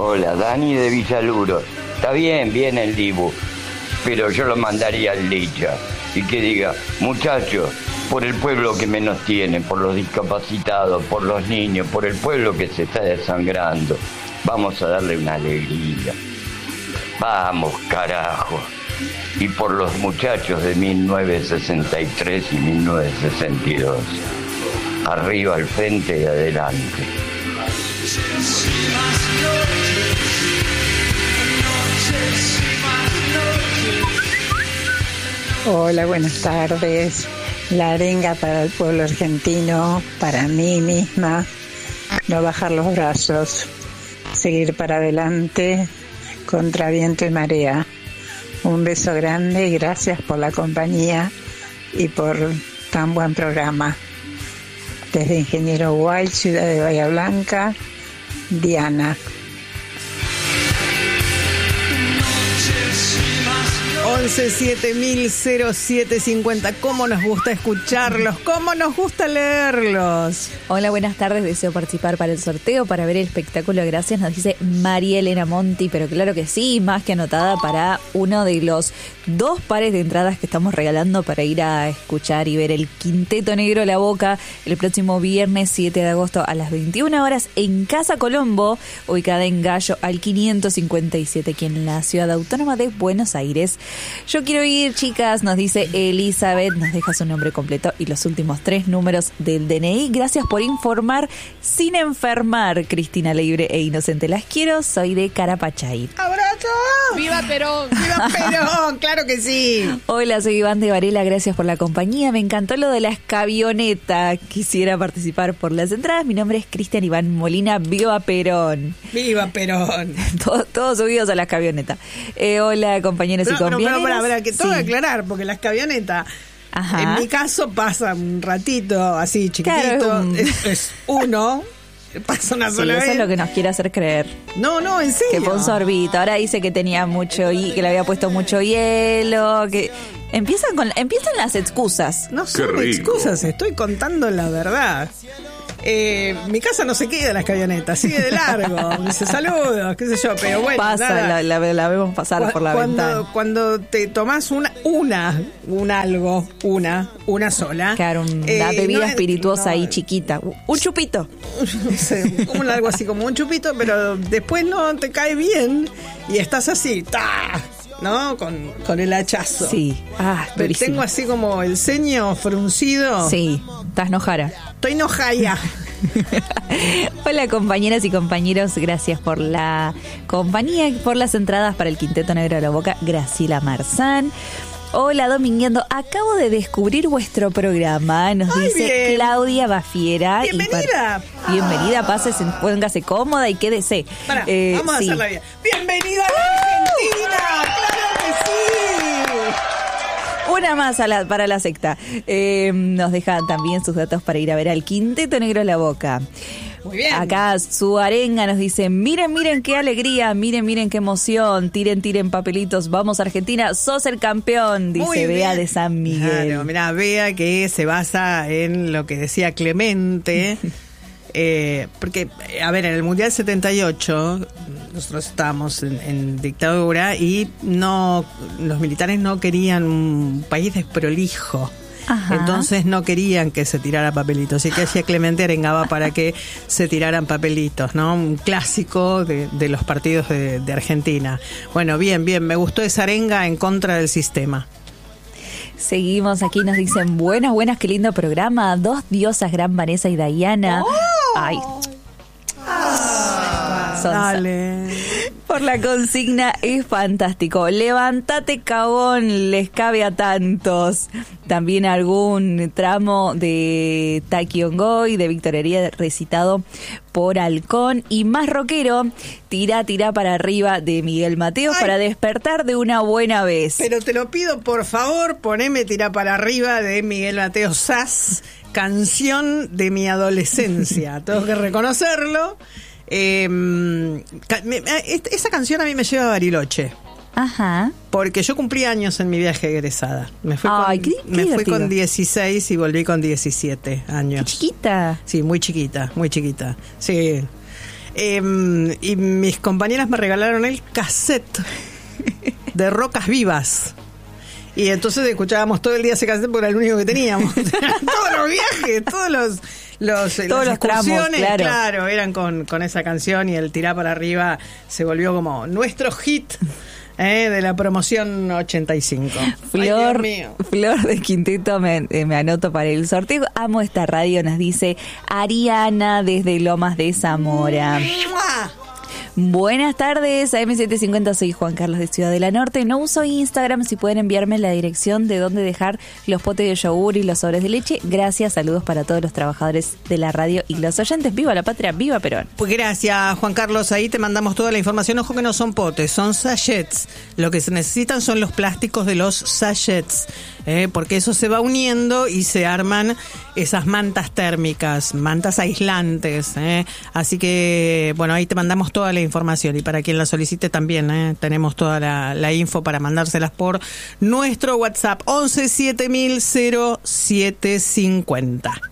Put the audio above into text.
Hola, Dani de Villaluro. Está bien el Dibu, pero yo lo mandaría al Licha y que diga, muchachos, por el pueblo que menos tiene, por los discapacitados, por los niños, por el pueblo que se está desangrando, vamos a darle una alegría. Vamos, carajo. Y por los muchachos de 1963 y 1962. Arriba, al frente y adelante. Hola, buenas tardes. La arenga para el pueblo argentino, para mí misma, no bajar los brazos, seguir para adelante contra viento y marea. Un beso grande y gracias por la compañía y por tan buen programa. Desde Ingeniero Guay, Ciudad de Bahía Blanca, Diana. 11-7000-0750. ¿Cómo nos gusta escucharlos? ¿Cómo nos gusta leerlos? Hola, buenas tardes. Deseo participar para el sorteo, para ver el espectáculo. Gracias, nos dice María Elena Monti. Pero claro que sí, más que anotada para uno de los 2 pares de entradas que estamos regalando para ir a escuchar y ver el Quinteto Negro La Boca el próximo viernes 7 de agosto a las 21 horas en Casa Colombo, ubicada en Gallo al 557, aquí en la Ciudad Autónoma de Buenos Aires. Yo quiero ir, chicas, nos dice Elizabeth, nos deja su nombre completo y los últimos 3 números del DNI. Gracias por informar sin enfermar, Cristina libre e inocente. Las quiero, soy de Carapachay. ¡Abrazo! ¡Viva Perón! ¡Viva Perón! ¡Claro que sí! Hola, soy Iván de Varela, gracias por la compañía. Me encantó lo de la escabioneta. Quisiera participar por las entradas. Mi nombre es Cristian Iván Molina. ¡Viva Perón! ¡Viva Perón! Todos subidos a la escabioneta. Hola, compañeros y compañeras. Pero, que tengo que aclarar, porque la escabioneta, en mi caso, pasa un ratito así chiquitito. Claro, es uno. Pasa una sola vez. Eso es lo que nos quiere hacer creer. No, en serio. Que fue un sorbito. Ahora dice que tenía que le había puesto mucho hielo. Que empiezan las excusas. No son excusas, estoy contando la verdad. Mi casa no se queda la escabioneta, sigue de largo. Dice saludos, qué sé yo, pero bueno. Pasa, la vemos pasar por la ventana. Cuando te tomás una sola. Claro, una bebida espirituosa ahí chiquita. Un chupito. No sé, algo así como un chupito, pero después no te cae bien y estás así, ¡ta! ¿No? Con el hachazo. Sí. Durísimo. Tengo así como el ceño fruncido. Sí, estás enojada. Estoy enojada. Hola, compañeras y compañeros, gracias por la compañía, por las entradas para el Quinteto Negro de La Boca. Graciela Marzán. Hola, domingueando. Acabo de descubrir vuestro programa. Nos dice bien. Claudia Bafiera. Bienvenida. Bienvenida, póngase cómoda y quédese. Vamos a hacerla bien. Bienvenida a la Argentina. ¡Claro que sí! Una más para la secta. Nos dejan también sus datos para ir a ver al Quinteto Negro de La Boca. Muy bien. Acá su arenga nos dice, miren qué alegría, miren qué emoción, tiren papelitos, vamos Argentina, sos el campeón, dice Bea de San Miguel. Claro, mirá, Bea que se basa en lo que decía Clemente, porque, a ver, en el Mundial 78 nosotros estábamos en dictadura y los militares no querían un país desprolijo. Ajá. Entonces no querían que se tirara papelitos. Y que hacía Clemente, arengaba para que se tiraran papelitos, ¿no? Un clásico de los partidos de Argentina. Bueno, bien, me gustó esa arenga en contra del sistema. Seguimos aquí, nos dicen, buenas, qué lindo programa. 2 diosas, Gran Vanessa y Diana. ¡Oh! Ay. Dale. Por la consigna es fantástico. Levántate, cabón, les cabe a tantos. También algún tramo de Taquiongoy, de Víctor Heredia, recitado por Halcón. Y más rockero, tira para arriba, de Miguel Mateos. Ay, para despertar de una buena vez. Pero te lo pido, por favor, poneme Tira para arriba de Miguel Mateos Sass, canción de mi adolescencia. Tengo que reconocerlo. Esa canción a mí me lleva a Bariloche. Ajá. Porque yo cumplí años en mi viaje egresada. Me fui con 16 y volví con 17 años. ¿Chiquita? Sí, muy chiquita. Sí. Y mis compañeras me regalaron el cassette de Rocas Vivas. Y entonces escuchábamos todo el día ese cassette porque era el único que teníamos. Todos los viajes, todos los tramos, claro, eran con esa canción, y el Tirá para arriba se volvió como nuestro hit de la promoción 85. Flor de Quinteto, me anoto para el sorteo. Amo esta radio, nos dice Ariana desde Lomas de Zamora. Buenas tardes, AM750, soy Juan Carlos de Ciudad de la Norte. No uso Instagram, si pueden enviarme la dirección de dónde dejar los potes de yogur y los sobres de leche. Gracias, saludos para todos los trabajadores de la radio y los oyentes. ¡Viva la patria, viva Perón! Pues gracias, Juan Carlos, ahí te mandamos toda la información. Ojo que no son potes, son sachets. Lo que se necesitan son los plásticos de los sachets, porque eso se va uniendo y se arman esas mantas térmicas, mantas aislantes. Así que, bueno, ahí te mandamos toda la información, y para quien la solicite también tenemos toda la info para mandárselas por nuestro WhatsApp 11 7000 0750.